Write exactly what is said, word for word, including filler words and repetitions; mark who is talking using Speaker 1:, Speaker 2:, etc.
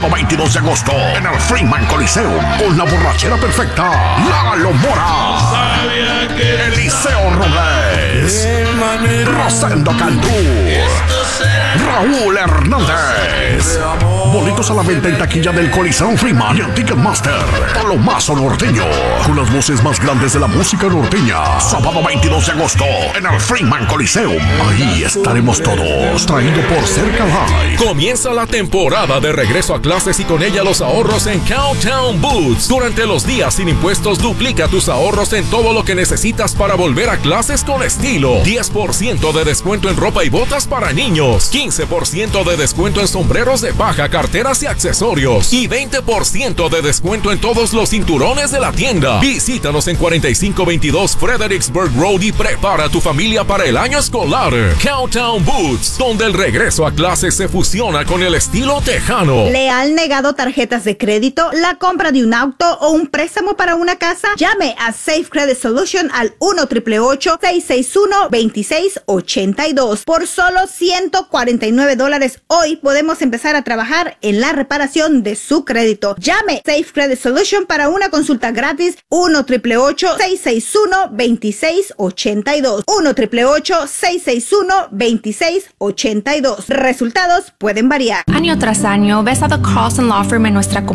Speaker 1: veintidós de agosto en el Freeman Coliseum con la borrachera perfecta, Lalo Mora, Eliseo Robles, Rosendo Cantú, Raúl Hernández. Boletos a la venta en taquilla del Coliseum Freeman y en Ticketmaster. Palomazo Norteño, con las voces más grandes de la música norteña. Sábado veintidós de agosto en el Freeman Coliseum. Ahí estaremos todos. Traído por Cerca Live.
Speaker 2: Comienza la temporada de regreso a clases y con ella los ahorros en Cowtown Boots. Durante los días sin impuestos, duplica tus ahorros en todo lo que necesitas para volver a clases con estilo. diez por ciento de descuento en ropa y botas para niños. quince por ciento de descuento en sombreros de paja, carteras y accesorios. Y veinte por ciento de descuento en todos los cinturones de la tienda. Visítanos en cuarenta y cinco veintidós Fredericksburg Road y prepara a tu familia para el año escolar. Cowtown Boots, donde el regreso a clases se fusiona con el estilo tejano.
Speaker 3: ¿Le han negado tarjetas de crédito, la compra de un auto o un préstamo para una casa? Llame a Safe Credit Solution al uno ocho ocho ocho, seis seis uno, dos seis ocho dos. Por solo ciento cuarenta y nueve dólares hoy podemos empezar a trabajar en la reparación de su crédito. Llame Safe Credit Solution para una consulta gratis. uno ocho ocho ocho, seis seis uno, dos seis ocho dos. uno ocho ocho ocho, seis seis uno, dos seis ocho dos. Resultados pueden variar.
Speaker 4: Año tras año ves a The Carlson Law Firm en nuestra comunidad